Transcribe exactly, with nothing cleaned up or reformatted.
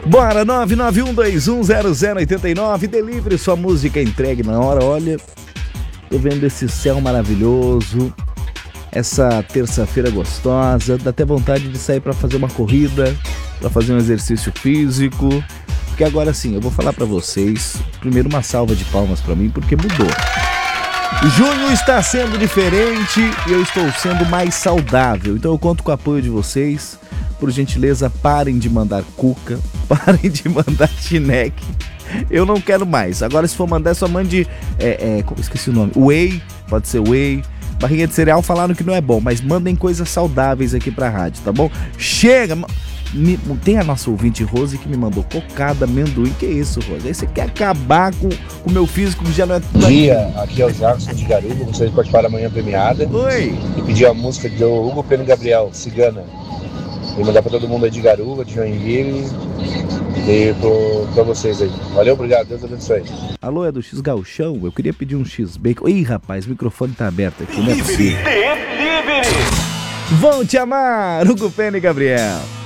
Bora, nove nove um dois um zero zero oito nove, delivery, sua música entregue na hora. Olha, tô vendo esse céu maravilhoso, essa terça-feira gostosa, dá até vontade de sair pra fazer uma corrida, pra fazer um exercício físico, porque agora sim, eu vou falar pra vocês, primeiro uma salva de palmas pra mim, porque mudou. Junho está sendo diferente e eu estou sendo mais saudável, então eu conto com o apoio de vocês. Por gentileza, parem de mandar cuca, parem de mandar chineque. Eu não quero mais. Agora, se for mandar, só mande... É, é, esqueci o nome. Whey, pode ser whey. Barrinha de cereal falaram que não é bom, mas mandem coisas saudáveis aqui pra rádio, tá bom? Chega! Me, tem a nossa ouvinte Rose que me mandou cocada, amendoim. Que isso, Rose? Aí você quer acabar com o meu físico que já não é tudo. Bom dia, aqui é o Jackson de Garuva. Gostaria de participar da manhã premiada. Oi! E pedir a música do Hugo Peno e Gabriel, Cigana. E mandar pra todo mundo aí de Garuva, de Joinville e pro, pra vocês aí. Valeu, obrigado, Deus abençoe. Alô, é do X Gauchão? Eu queria pedir um X-Bacon. Ih, rapaz, o microfone tá aberto aqui, não é possível. Vão te amar, Hugo Peno e Gabriel.